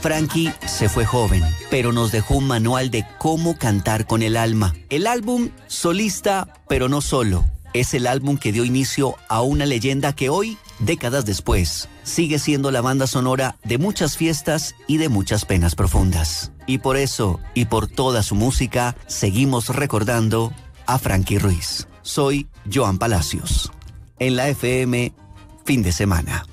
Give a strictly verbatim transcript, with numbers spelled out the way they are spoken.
Frankie se fue joven, pero nos dejó un manual de cómo cantar con el alma. El álbum Solista, pero no solo, es el álbum que dio inicio a una leyenda que hoy, décadas después, sigue siendo la banda sonora de muchas fiestas y de muchas penas profundas. Y por eso, y por toda su música, seguimos recordando a Frankie Ruiz. Soy Joan Palacios. En la F M, fin de semana.